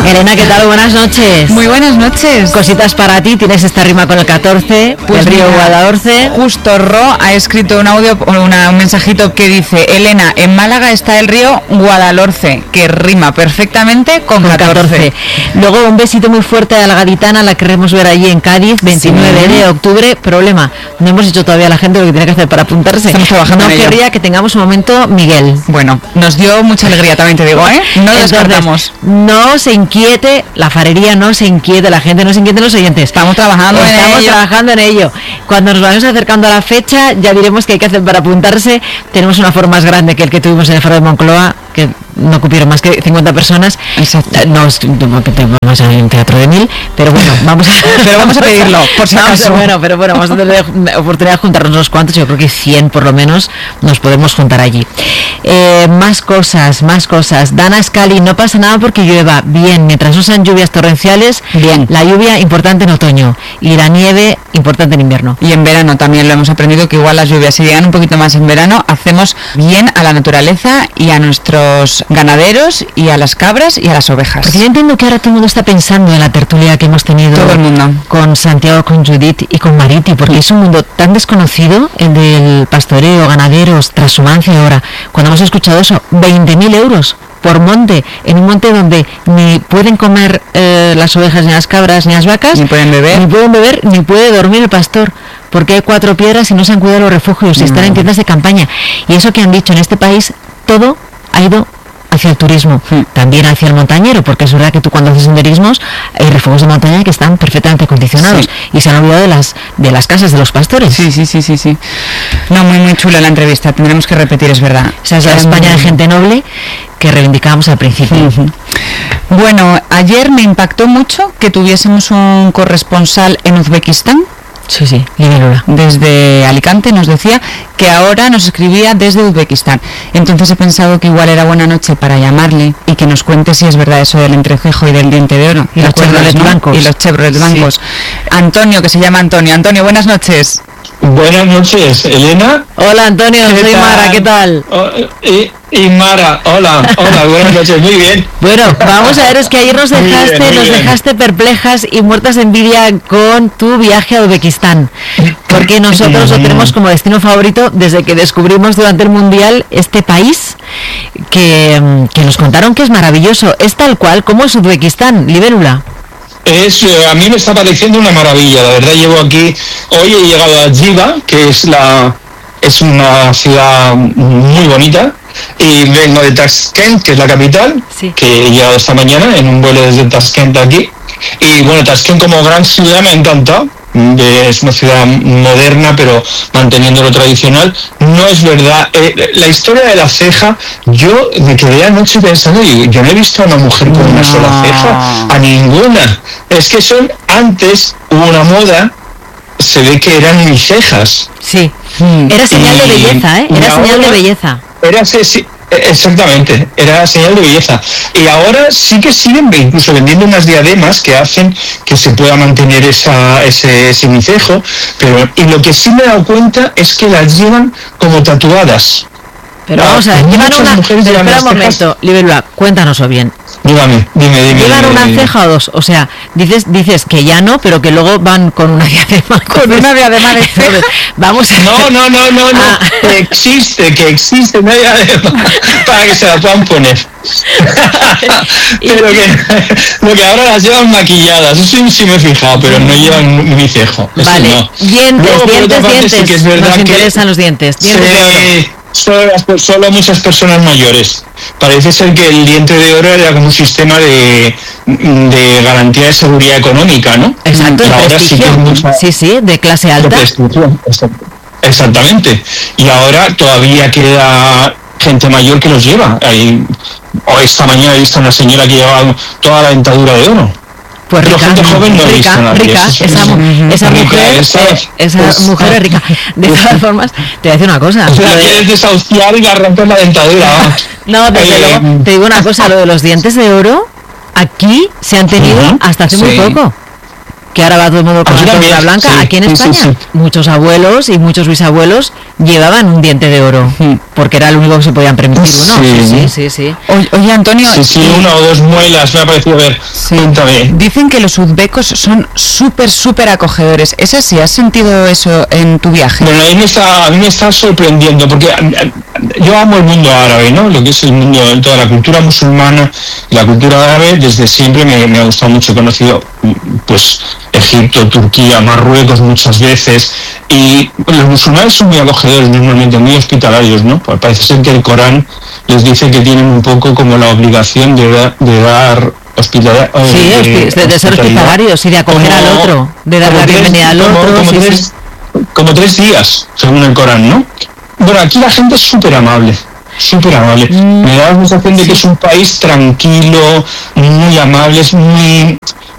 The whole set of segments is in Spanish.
Elena, ¿qué tal? Buenas noches. Muy buenas noches. Cositas para ti, tienes esta rima con el 14, pues el río Guadalhorce. Justo Ro ha escrito un audio, un mensajito que dice: Elena, en Málaga está el río Guadalhorce, que rima perfectamente con 14. Luego un besito muy fuerte a la gaditana, la queremos ver allí en Cádiz, 29 de octubre. Problema, no hemos hecho todavía a la gente lo que tiene que hacer para apuntarse. Estamos trabajando en ello. No querría que tengamos un momento Miguel. Bueno, nos dio mucha alegría, también te digo, ¿eh? No lo descartamos. No se inquiete la farería, no se inquiete la gente, no se inquieten los oyentes. Estamos trabajando en ello. Cuando nos vayamos acercando a la fecha, ya diremos qué hay que hacer para apuntarse. Tenemos un aforo más grande que el que tuvimos en el Foro de Moncloa, que no cupieron más que 50 personas. Exacto. No, vamos a un teatro de 1000, pero bueno, vamos a pedirlo, por si acaso. Pero bueno, vamos a tener oportunidad de juntarnos unos cuantos, yo creo que 100 por lo menos nos podemos juntar allí. Más cosas. Dana Scali, no pasa nada porque llueva. Bien, mientras no sean lluvias torrenciales, bien. La lluvia importante en otoño y la nieve importante en invierno. Y en verano también lo hemos aprendido, que igual las lluvias, si llegan un poquito más en verano, hacemos bien a la naturaleza y a nuestros ganaderos y a las cabras y a las ovejas. Porque yo entiendo que ahora todo el mundo está pensando en la tertulia que hemos tenido. Todo el mundo. Con Santiago, con Judith y con Mariti, porque es un mundo tan desconocido, el del pastoreo, ganaderos, transhumancia. Ahora, cuando hemos escuchado eso, 20.000 euros por monte, en un monte donde ni pueden comer las ovejas, ni las cabras, ni las vacas, ni pueden beber, ni puede dormir el pastor, porque hay 4 piedras y no se han cuidado los refugios y están en tiendas de campaña. Y eso que han dicho, en este país todo ha ido hacia el turismo, también hacia el montañero, porque es verdad que tú cuando haces senderismos hay refugios de montaña que están perfectamente acondicionados, y se han olvidado de las casas de los pastores. Sí. No, muy chula la entrevista, tendremos que repetir, es verdad. Esa es la España de gente noble que reivindicábamos al principio. Bueno, ayer me impactó mucho que tuviésemos un corresponsal en Uzbekistán. Sí, Libélula. Desde Alicante nos decía que ahora nos escribía desde Uzbekistán. Entonces he pensado que igual era buena noche para llamarle y que nos cuente si es verdad eso del entrecejo y del diente de oro. Y los Chevrolet blancos. Y los Chevrolet blancos. Antonio, que se llama Antonio. Antonio, buenas noches. Buenas noches, Elena. Hola, Antonio, soy Mara, ¿qué tal? Y Mara, hola, buenas noches, muy bien. Bueno, vamos a ver, es que ayer nos dejaste perplejas y muertas de envidia con tu viaje a Uzbekistán, porque nosotros lo tenemos como destino favorito desde que descubrimos durante el Mundial este país, que nos contaron que es maravilloso. Es tal cual como es Uzbekistán, Libélula. A mí me está pareciendo una maravilla, la verdad. Llevo aquí, hoy he llegado a Jiva, que es una ciudad muy bonita, y vengo de Tashkent, que es la capital, que he llegado esta mañana en un vuelo desde Tashkent aquí. Y bueno, Tashkent como gran ciudad me ha encantado. Es una ciudad moderna pero manteniendo lo tradicional. No es verdad, la historia de la ceja, yo me quedé anoche pensando, yo no he visto a una mujer con una sola ceja, a ninguna. Es que antes hubo una moda, se ve que eran mis cejas. Sí, era señal de belleza, era señal de belleza. Exactamente, era señal de belleza. Y ahora sí que siguen incluso vendiendo unas diademas que hacen que se pueda mantener ese semicejo, y lo que sí me he dado cuenta es que las llevan como tatuadas. Pero vamos a ver, espera un momento, Libélula, cuéntanoslo bien. Dime. ¿Llevan una ceja o dos? O sea, dices que ya no, pero que luego van con una diadema. Con una diadema de ceja. Vamos a... No. Que existe una diadema para que se la puedan poner. Pero lo que ahora las llevan maquilladas, eso sí me he fijado, pero no llevan mi cejo. Vale, no. Dientes, sí que es verdad, nos interesan los dientes. Solo muchas personas mayores. Parece ser que el diente de oro era como un sistema de garantía de seguridad económica, ¿no? Exacto, ahora sí, de clase alta. Exactamente. Y ahora todavía queda gente mayor que los lleva. Esta mañana he visto a una señora que llevaba toda la dentadura de oro. Pues rica, gente joven no he visto nada. Esa mujer es rica. De todas formas, te voy a decir una cosa. La quieres desahuciar y la rompes la dentadura. No, desde luego, te digo una cosa, lo de los dientes de oro, aquí se han tenido hasta hace muy poco. Que ahora va todo el mundo con la toalla blanca. Aquí en España, muchos abuelos y muchos bisabuelos llevaban un diente de oro, porque era lo único que se podían permitir uno. Sí. Oye, Antonio... Sí, una o dos muelas me ha parecido ver. Sí. Cuéntame. Dicen que los uzbecos son súper acogedores. ¿Es así? ¿Has sentido eso en tu viaje? Bueno, a mí me está sorprendiendo, porque yo amo el mundo árabe, ¿no? Lo que es el mundo, toda la cultura musulmana y la cultura árabe, desde siempre me ha gustado mucho. He conocido, pues, Egipto, Turquía, Marruecos muchas veces, y los musulmanes son muy acogedores, normalmente muy hospitalarios, ¿no? Parece ser que el Corán les dice que tienen un poco como la obligación de dar hospitalidad. Sí, de ser hospitalarios y de acoger al otro, de dar la bienvenida al otro. Como 3 días, según el Corán, ¿no? Bueno, aquí la gente es súper amable. Me da la sensación de que es un país tranquilo, muy amables, muy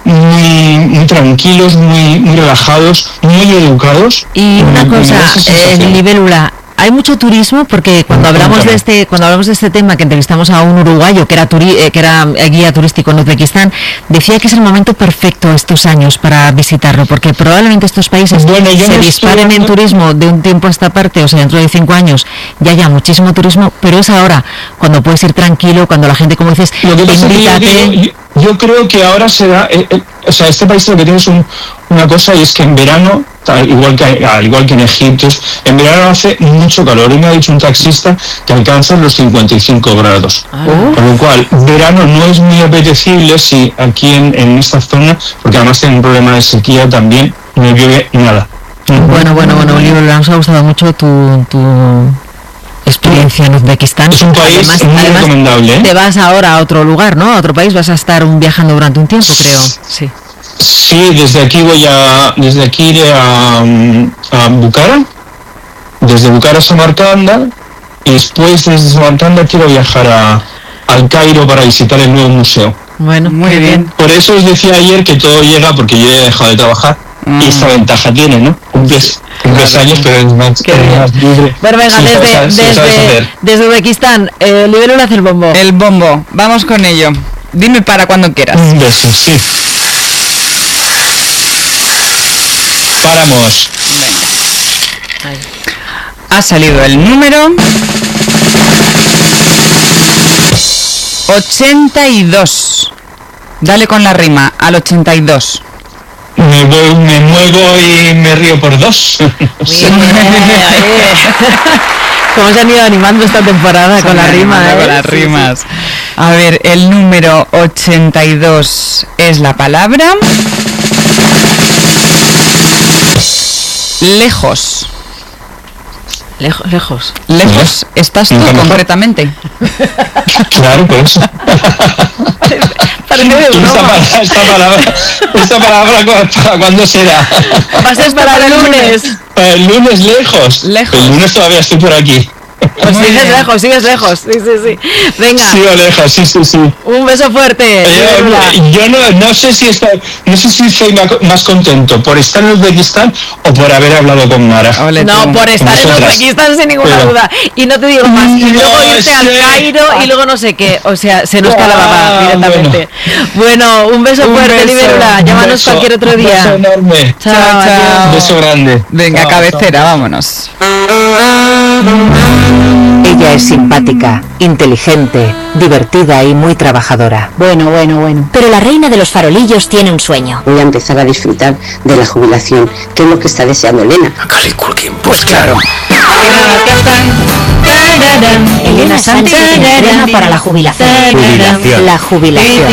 tranquilos, muy relajados, muy educados. Y una cosa, Libélula, hay mucho turismo, porque cuando hablamos de este tema, que entrevistamos a un uruguayo que era guía turístico en Uzbekistán, decía que es el momento perfecto estos años para visitarlo, porque probablemente estos países se disparen en turismo de un tiempo a esta parte, o sea, dentro de 5 años ya haya muchísimo turismo, pero es ahora cuando puedes ir tranquilo, cuando la gente, como dices, lo que pasa es que yo creo que ahora se da, o sea, este país lo que tiene es una cosa, y es que en verano, al igual que en Egipto, en verano hace mucho calor, y me ha dicho un taxista que alcanzan los 55 grados. Con lo cual, verano no es muy apetecible si aquí en esta zona, porque además tiene un problema de sequía también, no llueve nada. Bueno, Libélula, nos ha gustado mucho tu experiencia en Uzbekistán. Es un país muy recomendable, ¿eh? Te vas ahora a otro lugar, ¿no? A otro país, vas a estar viajando durante un tiempo, creo. Sí. Sí, desde aquí iré a Bukhara, desde Bukhara a Samarcanda, y después desde Samarcanda quiero viajar al Cairo para visitar el nuevo museo. Bueno, muy bien. Por eso os decía ayer que todo llega, porque yo he dejado de trabajar, y esta ventaja tiene, ¿no? Cumples años, pero es más libre. Bueno, venga, desde Uzbekistán, Libélula hace el bombo. El bombo, vamos con ello. Dime para cuando quieras. Un beso, sí. Paramos. Venga. Ha salido el número 82. Dale con la rima al 82. Me muevo y me río por 2. ¿Cómo se han ido animando esta temporada con la rima? Con las rimas. Sí. A ver, el número 82 es la palabra lejos. Lejos. ¿Estás tú concretamente? Claro, por eso. Esta palabra ¿para cuándo será? Va a ser para el lunes. El lunes lejos. El lunes todavía estoy por aquí. Pues sigues lejos. Sí. Venga. Sigo lejos, sí. Un beso fuerte. Yo no sé si estoy más contento por estar en Uzbekistán o por haber hablado con Mara. No, por estar en Uzbekistán sin ninguna duda. Y no te digo más. Y luego irte al Cairo y luego no sé qué. O sea, se nos cae la baba directamente. Bueno, un beso fuerte, Libélula. Llámanos cualquier otro día. Un beso enorme. Chao. Un beso grande. Venga, cabecera, vámonos. Ella es simpática, inteligente, divertida y muy trabajadora. Bueno. Pero la reina de los farolillos tiene un sueño. Voy a empezar a disfrutar de la jubilación, que es lo que está deseando Elena. Macaulay Culkin, pues claro. Elena Sánchez se entrena para la jubilación. La jubilación.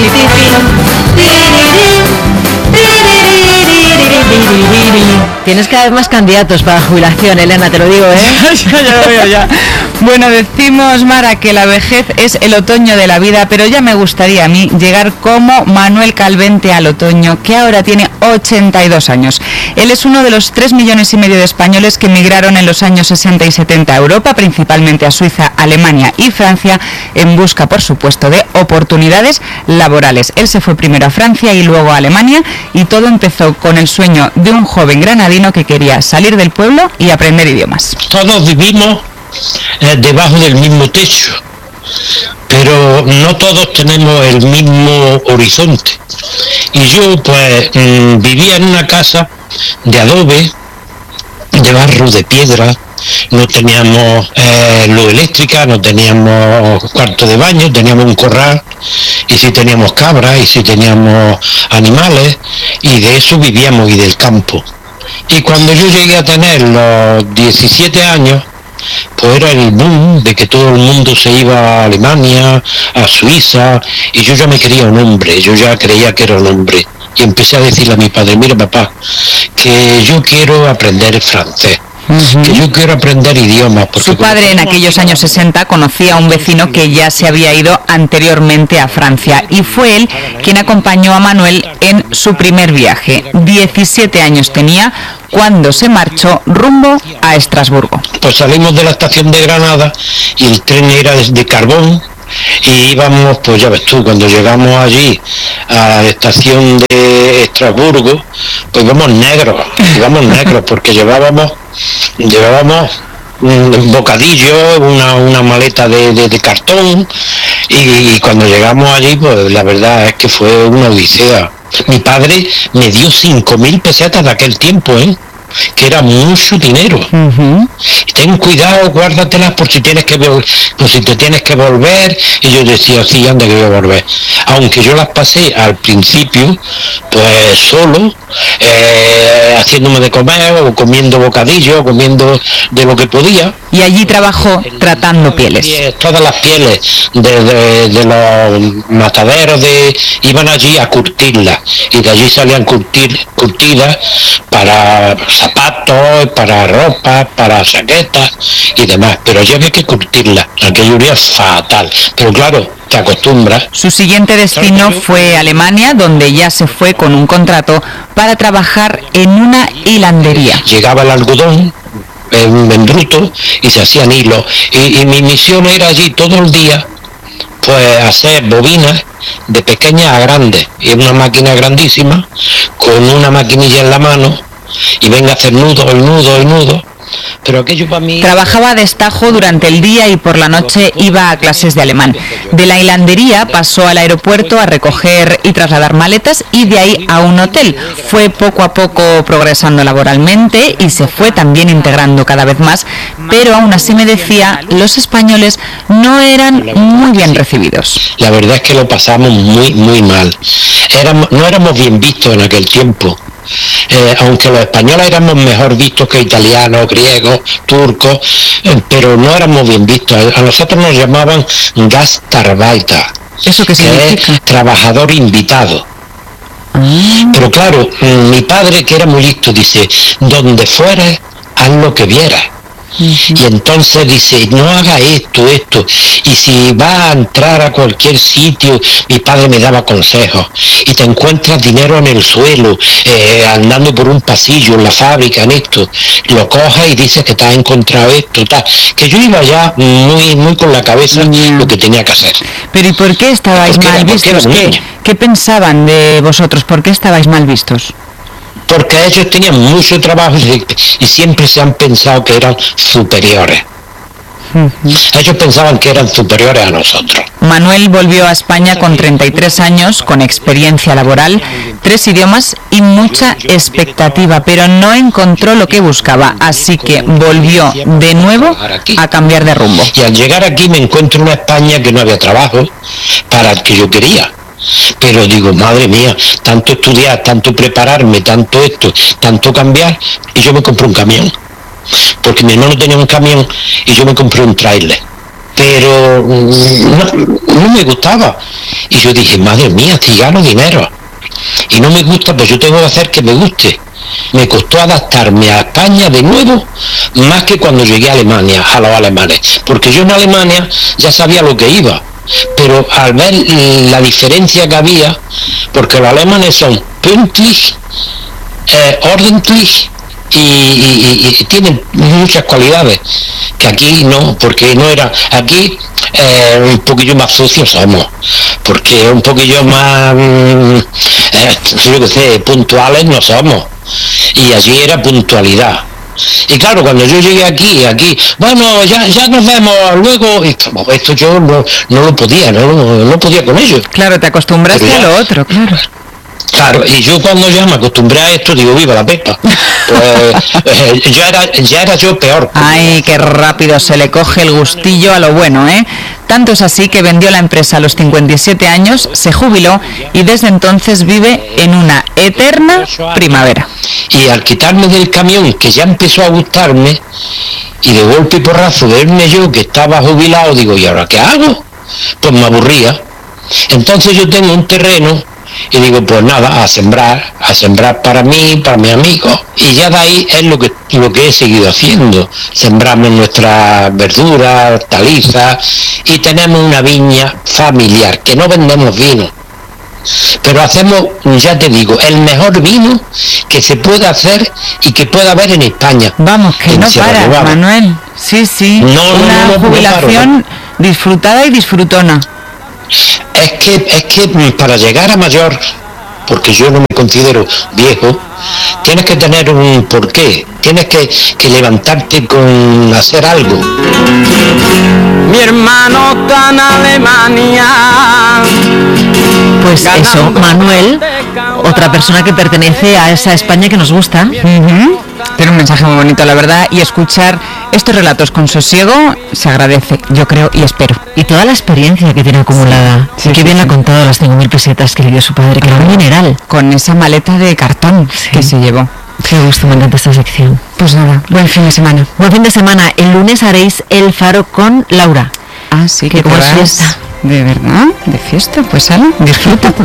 Tienes cada vez más candidatos para jubilación, Elena, te lo digo, ¿eh? Ya lo veo ya. Bueno, decimos, Mara, que la vejez es el otoño de la vida, pero ya me gustaría a mí llegar como Manuel Calvente al otoño, que ahora tiene 82 años. Él es uno de los 3,5 millones de españoles que emigraron en los años 60 y 70 a Europa, principalmente a Suiza, Alemania y Francia, en busca, por supuesto, de oportunidades laborales. Él se fue primero a Francia y luego a Alemania, y todo empezó con el sueño de un joven granadino que quería salir del pueblo y aprender idiomas. Todos vivimos debajo del mismo techo, pero no todos tenemos el mismo horizonte. Y yo pues vivía en una casa de adobe, de barro, de piedra. No teníamos luz eléctrica, no teníamos cuarto de baño, teníamos un corral y si teníamos cabras, y si teníamos animales, y de eso vivíamos, y del campo. Y cuando yo llegué a tener los 17 años, pues era el boom de que todo el mundo se iba a Alemania, a Suiza, y yo ya me quería un hombre, yo ya creía que era un hombre. Y empecé a decirle a mi padre, mira papá, que yo quiero aprender francés. Que yo quiero aprender idiomas. Su padre en aquellos años 60 conocía a un vecino que ya se había ido anteriormente a Francia y fue él quien acompañó a Manuel en su primer viaje. 17 años tenía cuando se marchó rumbo a Estrasburgo. Pues salimos de la estación de Granada y el tren era de carbón y íbamos, pues ya ves tú, cuando llegamos allí a la estación de Estrasburgo, pues íbamos negros porque llevábamos un bocadillo, una maleta de cartón y cuando llegamos allí, pues la verdad es que fue una odisea. Mi padre me dio 5.000 pesetas de aquel tiempo, que era mucho dinero. Ten cuidado, guárdatelas por si tienes que te tienes que volver. Y yo decía, sí, anda que voy a volver. Aunque yo las pasé al principio, pues solo, haciéndome de comer o comiendo bocadillo, comiendo de lo que podía. Y allí trabajó tratando pieles. Todas las pieles de los mataderos iban allí a curtirlas y de allí salían curtidas para zapatos, para ropa, para chaquetas y demás, pero allí había que curtirlas, aquello era fatal, pero claro, te acostumbras. Su siguiente destino fue Alemania, donde ya se fue con un contrato para trabajar en una hilandería. Llegaba el algodón en bruto y se hacían hilos y mi misión era allí todo el día pues hacer bobinas de pequeñas a grandes, y una máquina grandísima con una maquinilla en la mano y venga a hacer nudo, pero aquello para mí... Trabajaba a destajo durante el día y por la noche iba a clases de alemán. De la hilandería pasó al aeropuerto a recoger y trasladar maletas y de ahí a un hotel. Fue poco a poco progresando laboralmente y se fue también integrando cada vez más, pero aún así me decía, los españoles no eran muy bien recibidos. La verdad es que lo pasamos muy mal. No éramos bien vistos en aquel tiempo. Aunque los españoles éramos mejor vistos que italianos, griegos, turcos, pero no éramos bien vistos. A nosotros nos llamaban Gastarbeiter. ¿Eso qué significa? Es trabajador invitado. Pero claro, mi padre, que era muy listo, dice, donde fueres, haz lo que vieras. Y entonces dice, no haga esto, y si va a entrar a cualquier sitio, mi padre me daba consejos, y te encuentras dinero en el suelo, andando por un pasillo, en la fábrica, en esto, lo coges y dices que te has encontrado esto, tal, que yo iba ya muy con la cabeza lo que tenía que hacer. Pero ¿y por qué estabais mal vistos? ¿Qué pensaban de vosotros? ¿Por qué estabais mal vistos? Porque ellos tenían mucho trabajo y siempre se han pensado que eran superiores. Ellos pensaban que eran superiores a nosotros. Manuel volvió a España con 33 años, con experiencia laboral, 3 idiomas y mucha expectativa, pero no encontró lo que buscaba, así que volvió de nuevo a cambiar de rumbo. Y al llegar aquí me encuentro en una España que no había trabajo para el que yo quería. Pero digo, madre mía, tanto estudiar, tanto prepararme, tanto esto, tanto cambiar, y yo me compré un camión. Porque mi hermano tenía un camión y yo me compré un tráiler. Pero no me gustaba. Y yo dije, madre mía, si gano dinero y no me gusta, pues yo tengo que hacer que me guste. Me costó adaptarme a España de nuevo, más que cuando llegué a Alemania, a los alemanes. Porque yo en Alemania ya sabía lo que iba. Pero al ver la diferencia que había, porque los alemanes son pünktlich, ordentlich y tienen muchas cualidades que aquí no, porque no era aquí un poquillo más sucios somos, porque un poquillo más yo qué sé, puntuales no somos, y allí era puntualidad. Y claro, cuando yo llegué aquí, bueno, ya nos vemos luego, esto yo no lo podía, no podía con ellos. Claro, te acostumbraste a lo otro, claro. Claro, y yo cuando ya me acostumbré a esto, digo, viva la pepa. Pues ya era yo peor. Ay, qué rápido se le coge el gustillo a lo bueno, ¿eh? Tanto es así que vendió la empresa a los 57 años, se jubiló y desde entonces vive en una eterna primavera. Y al quitarme del camión, que ya empezó a gustarme, y de golpe y porrazo verme yo que estaba jubilado, digo, ¿y ahora qué hago? Pues me aburría. Entonces yo tengo un terreno y digo, pues nada, a sembrar para mí, para mis amigos, y ya de ahí es lo que he seguido haciendo. Sembramos nuestras verduras, hortalizas, y tenemos una viña familiar, que no vendemos vino, pero hacemos, ya te digo, el mejor vino que se puede hacer y que puede haber en España. Vamos, que no para, Manuel. Sí, una jubilación disfrutada y disfrutona. Es que para llegar a mayor, porque yo no me considero viejo, tienes que tener un porqué, tienes que levantarte con hacer algo. Mi hermano está en Alemania. Pues eso, Manuel, otra persona que pertenece a esa España que nos gusta. Tiene un mensaje muy bonito, la verdad, y escuchar estos relatos con sosiego se agradece, yo creo y espero. Y toda la experiencia que tiene acumulada. Sí, qué bien ha contado las 5.000 pesetas que le dio su padre, que era un mineral. Con esa maleta de cartón que se llevó. Qué gusto, me encanta esta sección. Pues nada, buen fin de semana. Buen fin de semana. El lunes haréis El Faro con Laura. Ah, sí, que como es fiesta. ¿De verdad? ¿De fiesta? Pues sale, disfruta.